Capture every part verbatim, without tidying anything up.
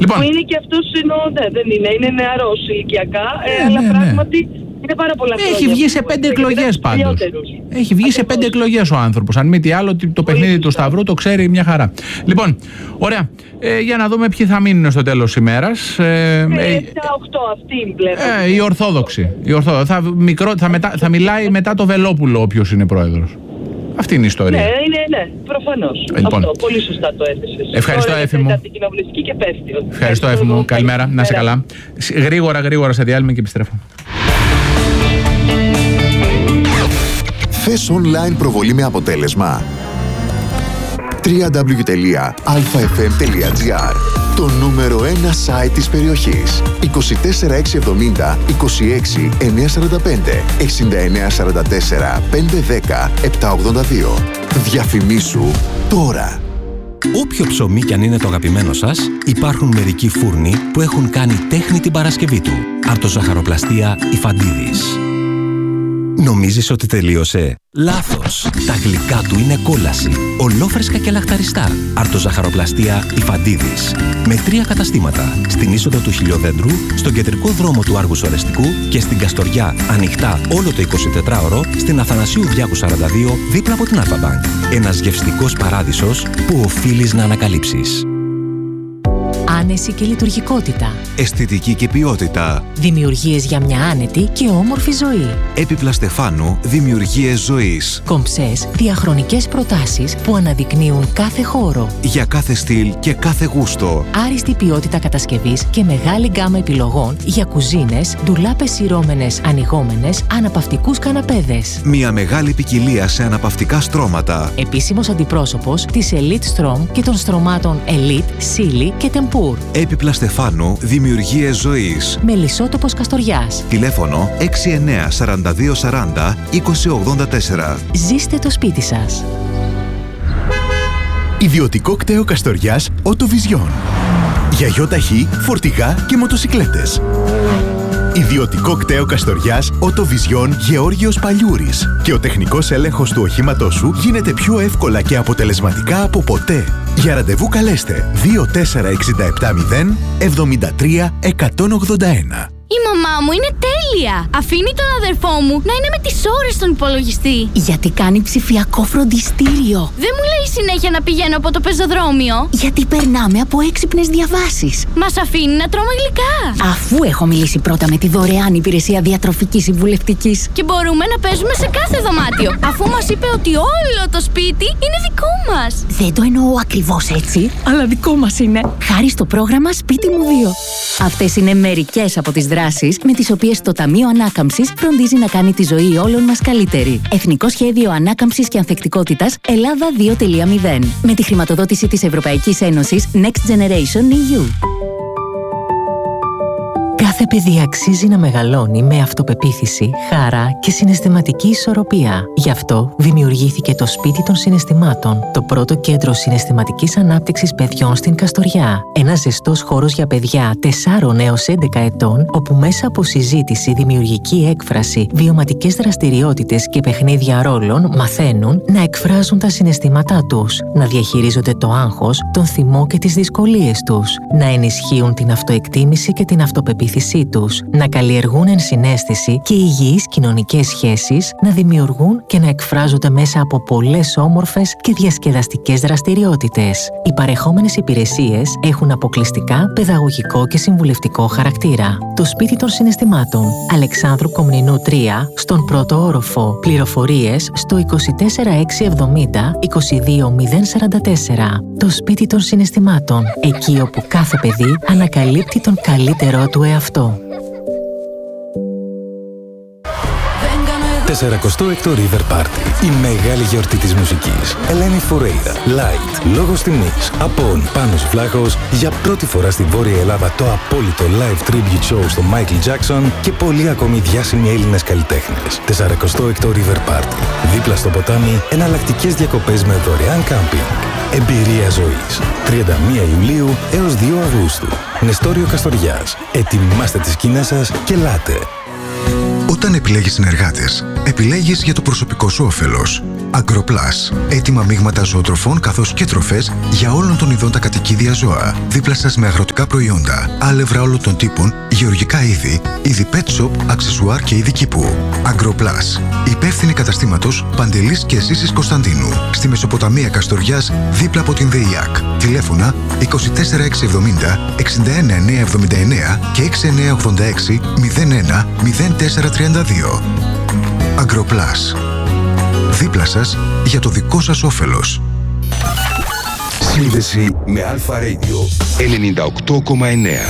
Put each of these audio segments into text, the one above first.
Λοιπόν. Που είναι και αυτός, εννοώ, ναι, δεν είναι, είναι νεαρός ηλικιακά, Ναι, ε, αλλά ναι, ναι. πράγματι είναι πάρα πολλά χρόνια. Έχει βγει σε πέντε εκλογές πάντως. Έχει βγει σε πέντε εκλογές ο άνθρωπος. Αν μη τι άλλο, το παιχνίδι του Σταυρού το ξέρει μια χαρά. Λοιπόν, ωραία. Ε, για να δούμε ποιοι θα μείνουν στο τέλος της ημέρας. Ε, επτά οκτώ αυτοί βλέπω. Ε, η Ορθόδοξη. Η Ορθόδοξη. Θα, μικρό, θα, μετα, θα μιλάει μετά το Βελόπουλο όποιος είναι πρόεδρος. Αυτή είναι η ιστορία. Ναι, είναι, ναι, προφανώς. Λοιπόν. Αυτό, πολύ σωστά το έθεσες. Ευχαριστώ, Έφη μου. Και πέφτει. Ευχαριστώ, Έφη μου. Καλημέρα, να είσαι καλά. Γρήγορα, γρήγορα σε διάλειμμα και επιστρέφω. Θες online προβολή με αποτέλεσμα? double-u double-u double-u τελεία αλφα εφ εμ τελεία τζι άρ. Το νούμερο ένα site της περιοχής. είκοσι τέσσερα εξακόσια εβδομήντα είκοσι έξι εννιακόσια σαράντα πέντε εξήντα εννέα σαράντα τέσσερα πεντακόσια δέκα επτακόσια ογδόντα δύο. Διαφημίσου τώρα. Όποιο ψωμί κι αν είναι το αγαπημένο σας, υπάρχουν μερικοί φούρνοι που έχουν κάνει τέχνη την Παρασκευή του. Από το ζαχαροπλαστεία Ιφαντίδης. Νομίζεις ότι τελείωσε? Λάθος! Τα γλυκά του είναι κόλαση. Ολόφρεσκα και λαχταριστά. Αρτοζαχαροπλαστεία Ιφαντίδης. Με τρία καταστήματα. Στην είσοδο του Χιλιοδέντρου, στον κεντρικό δρόμο του Άργους Ορεστικού και στην Καστοριά, ανοιχτά όλο το εικοσιτετράωρο, στην Αθανασίου Διάκου σαράντα δύο, δίπλα από την Αλφα-Μπανκ. Ένας γευστικός παράδεισος που οφείλεις να ανακαλύψεις. Άνεση και λειτουργικότητα. Αισθητική και ποιότητα. Δημιουργίες για μια άνετη και όμορφη ζωή. Έπιπλα Στεφάνου, δημιουργίες ζωής. Κομψές, διαχρονικές προτάσεις που αναδεικνύουν κάθε χώρο. Για κάθε στυλ και κάθε γούστο. Άριστη ποιότητα κατασκευής και μεγάλη γκάμα επιλογών για κουζίνες, ντουλάπες σειρώμενες, ανοιγόμενες, αναπαυτικούς καναπέδες. Μια μεγάλη ποικιλία σε αναπαυτικά στρώματα. Επίσημος αντιπρόσωπος της Elite Strom και των στρωμάτων Elite, Silly και Tempur. Έπιπλα Στεφάνου, δημιουργίες ζωής. Μελισσότοπος Καστοριάς. Τηλέφωνο έξι εννέα σαράντα δύο σαράντα είκοσι ογδόντα τέσσερα. Ζήστε το σπίτι σας. Ιδιωτικό κτέο Καστοριάς Οτοβιζιόν. Για γιοταχή, φορτηγά και μοτοσικλέτες. Ιδιωτικό κτέο Καστοριάς Οτοβιζιόν Γεώργιος Παλιούρης. Και ο τεχνικός έλεγχος του οχήματός σου γίνεται πιο εύκολα και αποτελεσματικά από ποτέ. Για ραντεβού καλέστε δύο τέσσερα έξι επτά μηδέν εβδομήντα τρία εκατόν ογδόντα ένα. Η μαμά μου είναι τέλεια! Αφήνει τον αδερφό μου να είναι με τις ώρες στον υπολογιστή. Γιατί κάνει ψηφιακό φροντιστήριο. Δεν μου λέει συνέχεια να πηγαίνω από το πεζοδρόμιο. Γιατί περνάμε από έξυπνες διαβάσεις. Μας αφήνει να τρώμε γλυκά. Αφού έχω μιλήσει πρώτα με τη δωρεάν υπηρεσία διατροφικής συμβουλευτικής. Και μπορούμε να παίζουμε σε κάθε δωμάτιο. Αφού μας είπε ότι όλο το σπίτι είναι δικό μας. Δεν το εννοώ ακριβώς έτσι, αλλά δικό μας είναι. Χάρη στο πρόγραμμα Σπίτι μου δύο. Αυτές είναι μερικές από τις δράσεις με τις οποίες το Ταμείο Ανάκαμψης φροντίζει να κάνει τη ζωή όλων μας καλύτερη. Εθνικό Σχέδιο Ανάκαμψης και Ανθεκτικότητας Ελλάδα δύο τελεία μηδέν. Με τη χρηματοδότηση της Ευρωπαϊκής Ένωσης Next Generation ι γιου. Κάθε παιδί αξίζει να μεγαλώνει με αυτοπεποίθηση, χαρά και συναισθηματική ισορροπία. Γι' αυτό δημιουργήθηκε το Σπίτι των Συναισθημάτων, το πρώτο κέντρο συναισθηματικής ανάπτυξης παιδιών στην Καστοριά. Ένας ζεστός χώρος για παιδιά τεσσάρων έως έντεκα ετών, όπου μέσα από συζήτηση, δημιουργική έκφραση, βιωματικές δραστηριότητες και παιχνίδια ρόλων μαθαίνουν να εκφράζουν τα συναισθήματά τους, να διαχειρίζονται το άγχος, τον θυμό και τις δυσκολίες τους, να ενισχύουν την αυτοεκτίμηση και την αυτοπεποίθηση τους, να καλλιεργούν ενσυναίσθηση και υγιείς κοινωνικές σχέσεις, να δημιουργούν και να εκφράζονται μέσα από πολλές όμορφες και διασκεδαστικές δραστηριότητες. Οι παρεχόμενες υπηρεσίες έχουν αποκλειστικά παιδαγωγικό και συμβουλευτικό χαρακτήρα. Το Σπίτι των Συναισθημάτων, Αλεξάνδρου Κομνηνού τρία, στον πρώτο όροφο. Πληροφορίες στο είκοσι τέσσερα εξακόσια εβδομήντα είκοσι δύο μηδέν σαράντα τέσσερα. Το Σπίτι των Συναισθημάτων, εκεί όπου κάθε παιδί ανακαλύπτει τον καλύτερό του εαυτό. σαρακοστό έκτο River Party. Η μεγάλη γιορτή της μουσικής. Ελένη Φουρέιρα, Light, Λόγος Τιμής, Απόν, Πάνος Βλάχος, για πρώτη φορά στη Βόρεια Ελλάδα το απόλυτο live tribute show στο Michael Jackson και πολλοί ακόμη διάσημοι Έλληνες καλλιτέχνες. σαρακοστό έκτο River Party. Δίπλα στο ποτάμι, εναλλακτικές διακοπές με δωρεάν κάμπινγκ. Εμπειρία ζωής. τριάντα μία Ιουλίου έως δύο Αυγούστου. Νεστόριο Καστοριάς. Ετοιμάστε τις σκηνές σας και ελάτε. Όταν επιλέγεις συνεργάτες, επιλέγεις για το προσωπικό σου όφελος. Agroplus. Έτοιμα μείγματα ζωοτροφών καθώς και τροφές για όλων των ειδών τα κατοικίδια ζώα. Δίπλα σας με αγροτικά προϊόντα, άλευρα όλων των τύπων, γεωργικά είδη, είδη pet shop, αξεσουάρ και είδη κήπου. Agroplus. Υπεύθυνη καταστήματος Παντελής και Ζήσης Κωνσταντίνου. Στη Μεσοποταμία Καστοριάς, δίπλα από την ΔΕΙΑΚ. Τηλέφωνα είκοσι τέσσερα εξακόσια εβδομήντα εξήντα ένα εννιακόσια εβδομήντα εννέα και έξι εννιακόσια ογδόντα έξι μηδέν ένα μηδέν τέσσερα τριάντα δύο. Agroplus. Δίπλα σας για το δικό σας όφελος. Σύνδεση με Αλφα Radio ενενήντα οκτώ κόμμα εννέα.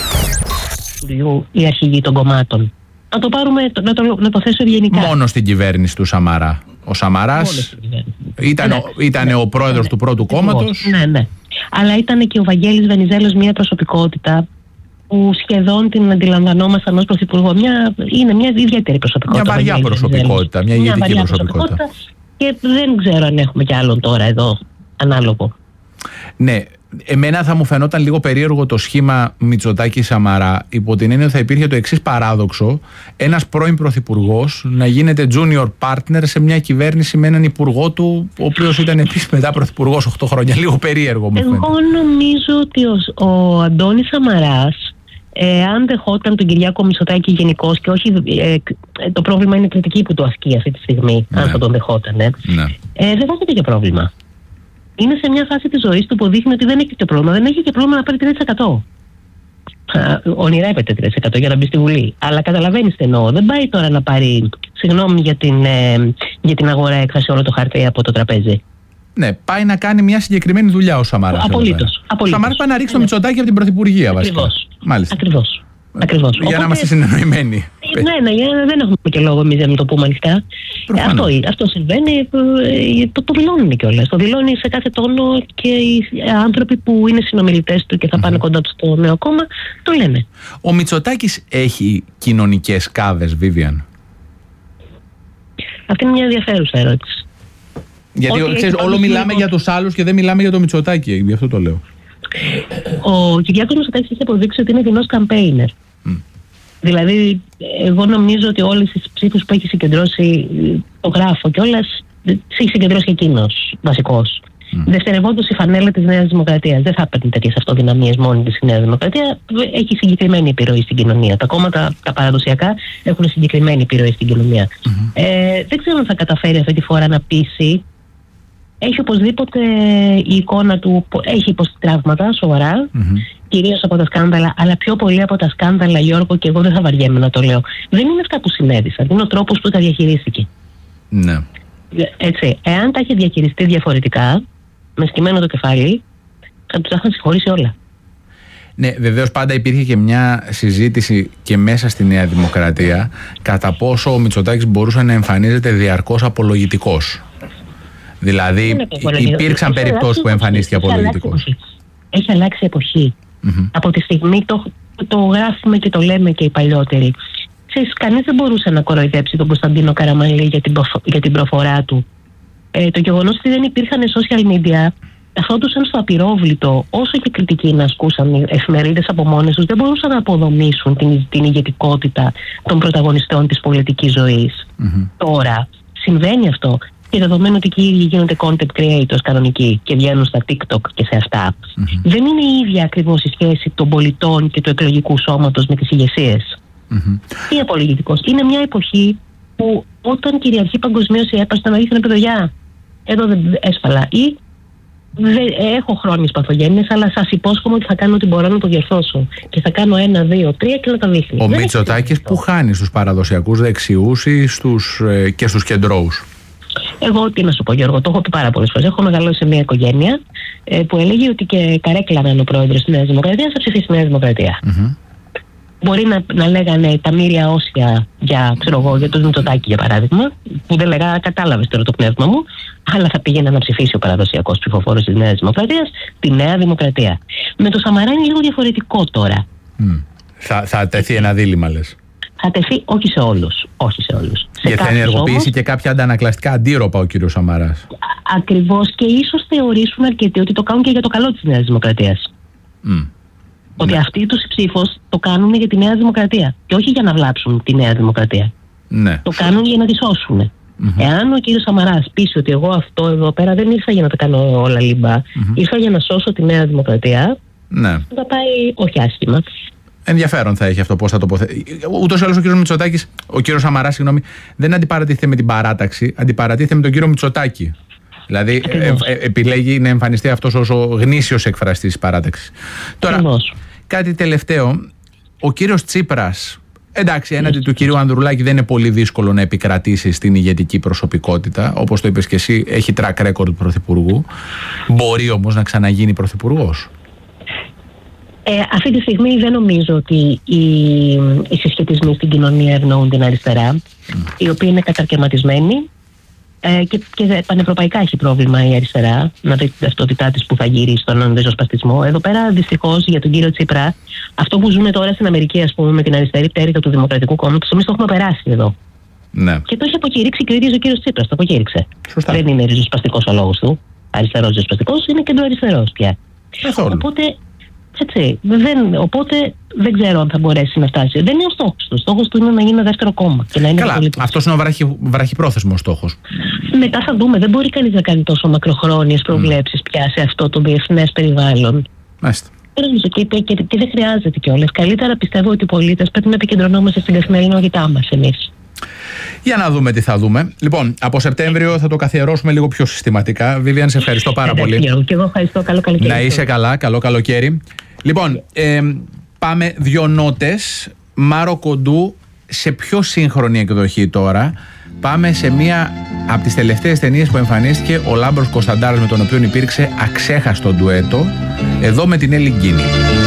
Οι αρχηγοί των κομμάτων. Να το πάρουμε, να το, να το θέσω ευγενικά. Μόνο στην κυβέρνηση του Σαμαρά. Ο Σαμαράς ήταν, ναι, ήταν ναι, ο πρόεδρος ναι, του πρώτου κόμματος. Ναι, ναι. Αλλά ήταν και ο Βαγγέλης Βενιζέλος μια προσωπικότητα που σχεδόν την αντιλαμβανόμασταν ως πρωθυπουργό. Μια, είναι μια ιδιαίτερη προσωπικότητα. Μια βαριά προσωπικότητα, μια ηγετική προσωπικότητα. προσωπικότητα. Και δεν ξέρω αν έχουμε κι άλλον τώρα εδώ ανάλογο. Ναι. Εμένα θα μου φαινόταν λίγο περίεργο το σχήμα Μητσοτάκη-Σαμαρά, υπό την έννοια ότι θα υπήρχε το εξής παράδοξο: ένας πρώην πρωθυπουργός να γίνεται junior partner σε μια κυβέρνηση με έναν υπουργό του, ο οποίος ήταν επίσης μετά πρωθυπουργός οκτώ χρόνια. Λίγο περίεργο μου φαίνεται. Εγώ νομίζω ότι ο, ο Αντώνης Σαμαράς, ε, αν δεχόταν τον Κυριάκο Μητσοτάκη γενικώς, και όχι, ε, το πρόβλημα είναι η κριτική που του ασκεί αυτή τη στιγμή, ναι, αν θα τον δεχόταν, ναι. Ναι. Ε, δεν θα είχε και πρόβλημα. Είναι σε μια φάση της ζωής του που δείχνει ότι δεν έχει και πρόβλημα. Δεν έχει και πρόβλημα να πάρει τρία τοις εκατό. Ονειρεύεται τρία τοις εκατό για να μπει στη Βουλή. Αλλά καταλαβαίνεις τι εννοώ. Δεν πάει τώρα να πάρει, συγγνώμη για την, ε, για την αγορά έκφραση, όλο το χαρτί από το τραπέζι. Ναι, πάει να κάνει μια συγκεκριμένη δουλειά ο Σαμαράς. Απολύτως. Ο Σαμαράς πάει να ρίξει το Μητσοτάκη από την Πρωθυπουργία, βασικά. Ακριβώς. Ακριβώς. Ακριβώς. Για Οπότε, να είμαστε συνεννοημένοι. Ναι, ναι, δεν έχουμε και λόγο εμείς να το πούμε ανοιχτά. Αυτό, αυτό συμβαίνει, το, το δηλώνουν κιόλας. Το δηλώνει σε κάθε τόνο και οι άνθρωποι που είναι συνομιλητές του και θα πάνε mm-hmm. κοντά του στο νέο κόμμα, το λένε. Ο Μητσοτάκης έχει κοινωνικές κάβες, Βίβιαν? Αυτή είναι μια ενδιαφέρουσα ερώτηση. Γιατί ξέρεις, όλο μιλάμε λίγο για τους άλλους και δεν μιλάμε για το Μητσοτάκη, γι' αυτό το λέω. Ο Κυριάκος Μητσοτάκης έχει αποδείξει ότι είναι κοινός campaigner. Mm. Δηλαδή, εγώ νομίζω ότι όλες τις ψήφους που έχει συγκεντρώσει, το γράφω κιόλας, τις έχει συγκεντρώσει εκείνος βασικός. Mm. Δευτερευόντως η φανέλα της Νέας Δημοκρατίας. Δεν θα παίρνει τέτοιες αυτοδυναμίες μόνη της η Νέα Δημοκρατία. Έχει συγκεκριμένη επιρροή στην κοινωνία. Τα κόμματα, τα παραδοσιακά, έχουν συγκεκριμένη επιρροή στην κοινωνία. Mm-hmm. Ε, δεν ξέρω αν θα καταφέρει αυτή τη φορά να πείσει. Έχει οπωσδήποτε η εικόνα του, έχει υποστεί τραύματα σοβαρά, mm-hmm. κυρίως από τα σκάνδαλα, αλλά πιο πολύ από τα σκάνδαλα, Γιώργο, και εγώ δεν θα βαριέμαι να το λέω. Δεν είναι αυτά που συνέβησαν, είναι ο τρόπος που τα διαχειρίστηκε. Ναι. Έτσι, εάν τα είχε διαχειριστεί διαφορετικά, με σκυμμένο το κεφάλι, θα τους είχαν συγχωρήσει όλα. Ναι, βεβαίως πάντα υπήρχε και μια συζήτηση και μέσα στη Νέα Δημοκρατία κατά πόσο ο Μητσοτάκης μπορούσε να εμφανίζεται διαρκώς απολογητικός. Δηλαδή υπήρξαν περιπτώσεις που εμφανίστηκε απολογητικός. Έχει αλλάξει εποχή. Mm-hmm. Από τη στιγμή το, το γράφουμε και το λέμε και οι παλιότεροι. Ξέρεις, κανείς δεν μπορούσε να κοροϊδέψει τον Κωνσταντίνο Καραμανλή για την, για την προφορά του. Ε, το γεγονός ότι δεν υπήρχαν social media καθόντουσαν στο απειρόβλητο, όσο και κριτική να ασκούσαν οι εφημερίδες από μόνες τους, δεν μπορούσαν να αποδομήσουν την, την ηγετικότητα των πρωταγωνιστών της πολιτικής ζωής. Mm-hmm. Τώρα συμβαίνει αυτό. Και δεδομένου ότι και οι ίδιοι γίνονται content creators κανονικοί και βγαίνουν στα TikTok και σε αυτά, mm-hmm. δεν είναι η ίδια ακριβώς η σχέση των πολιτών και του εκλογικού σώματος με τις ηγεσίες. Mm-hmm. Τι απολογητικός. Είναι μια εποχή που όταν κυριαρχεί παγκοσμίως η έπαρση να δείχνει παιδιά, εδώ δεν έσφαλα. Ή δεν, έχω χρόνιες παθογένειες, αλλά σας υπόσχομαι ότι θα κάνω ό,τι μπορώ να το διορθώσω. Και θα κάνω ένα, δύο, τρία και να τα δείχνει. Ο Μητσοτάκης που χάνει στους παραδοσιακούς δεξιούς ή στους, ε, και στους κεντρώους? Εγώ τι να σου πω, Γιώργο, το έχω πει πάρα πολλές φορές. Έχω μεγαλώσει σε μια οικογένεια ε, που έλεγε ότι και καρέκλα να είναι ο πρόεδρος της Νέας Δημοκρατίας, θα ψηφίσει η Νέα Δημοκρατία. Mm-hmm. Μπορεί να, να λέγανε τα μοίρια όσια για, ξέρω εγώ, για τον Μητσοτάκη για παράδειγμα, που δεν λέγα, κατάλαβες τώρα το πνεύμα μου, αλλά θα πήγαινε να ψηφίσει ο παραδοσιακός ψηφοφόρος της Νέας Δημοκρατίας τη Νέα Δημοκρατία. Με το Σαμαρά είναι λίγο διαφορετικό τώρα. Mm. Θα, θα τεθεί ένα δίλημμα, λες? Θα τεθεί όχι σε όλους. Όχι σε όλους. Γιατί θα ενεργοποιήσει όμως και κάποια αντανακλαστικά αντίρροπα ο κύριος Σαμαράς. Ακριβώς, και ίσως θεωρήσουν αρκετοί ότι το κάνουν και για το καλό της Νέας Δημοκρατίας. Mm. Ότι ναι. αυτοί τους ψήφους το κάνουν για τη Νέα Δημοκρατία και όχι για να βλάψουν τη Νέα Δημοκρατία. Ναι. Το κάνουν για να τη σώσουν. Mm-hmm. Εάν ο κύριος Σαμαράς πείσει ότι εγώ αυτό εδώ πέρα δεν ήρθα για να τα κάνω όλα λιμπά, mm-hmm. ήρθα για να σώσω τη Νέα Δημοκρατία, ναι. θα πάει όχι άσχημα. Ενδιαφέρον θα έχει αυτό, πώς θα τοποθετεί. Ούτως ή άλλως ο κύριος Μητσοτάκης, ο κύριος Σαμαράς, συγγνώμη, δεν αντιπαρατίθεται με την παράταξη, αντιπαρατίθεται με τον κύριο Μητσοτάκη. Δηλαδή ε, ε, επιλέγει να εμφανιστεί αυτός ως ο γνήσιος εκφραστής της παράταξης. Τώρα, Ακριβώς. κάτι τελευταίο. Ο κύριος Τσίπρας, εντάξει, έναντι του κυρίου Ανδρουλάκη δεν είναι πολύ δύσκολο να επικρατήσει στην ηγετική προσωπικότητα. Όπως το είπες και εσύ, έχει track record πρωθυπουργού. Μπορεί όμως να ξαναγίνει πρωθυπουργός. Ε, αυτή τη στιγμή δεν νομίζω ότι οι, οι συσχετισμοί στην κοινωνία ευνοούν την αριστερά, mm. οι οποίοι είναι καταρκευματισμένοι. Ε, και, και πανευρωπαϊκά έχει πρόβλημα η αριστερά, να δει την ταυτότητά της που θα γυρίσει στον ριζοσπαστισμό. Εδώ πέρα δυστυχώς για τον κύριο Τσίπρα, αυτό που ζούμε τώρα στην Αμερική, ας πούμε, με την αριστερή πτέρυγα του Δημοκρατικού Κόμματος, εμείς το έχουμε περάσει εδώ. Ναι. Και το έχει αποκηρύξει και ο ίδιος ο κύριος Τσίπρας. Το αποκήρυξε. Σωστά. Δεν είναι ριζοσπαστικός ο λόγος του. Αριστερός ριζοσπαστικός, είναι κεντροαριστερός πια. Καθόλου. Οπότε, έτσι, δεν, οπότε δεν ξέρω αν θα μπορέσει να φτάσει. Δεν είναι ο στόχος του. Ο στόχος του είναι να γίνει ένα δεύτερο κόμμα. Και να είναι Καλά, αυτός είναι ο βραχυ, βραχυπρόθεσμος στόχος. Μετά θα δούμε. Δεν μπορεί κανείς να κάνει τόσο μακροχρόνιες προβλέψεις mm. πια σε αυτό το διεθνές περιβάλλον. Μάλιστα. Και, και, και, και δεν χρειάζεται κιόλας. Καλύτερα πιστεύω ότι οι πολίτες πρέπει να επικεντρωνόμαστε στην καθημερινότητά μας εμείς. Για να δούμε τι θα δούμε. Λοιπόν, από Σεπτέμβριο θα το καθιερώσουμε λίγο πιο συστηματικά. Βίβιαν, σε ευχαριστώ πάρα πολύ. Και εγώ ευχαριστώ. Καλό καλοκαίρι. Να είσαι καλά. Καλό καλοκαίρι. Λοιπόν, ε, πάμε δύο νότες. Μάρο Κοντού σε πιο σύγχρονη εκδοχή τώρα. Πάμε σε μία από τις τελευταίες ταινίες που εμφανίστηκε ο Λάμπρος Κωνσταντάρας, με τον οποίο υπήρξε αξέχαστο ντουέτο, εδώ με την Έλλη Γκίνη.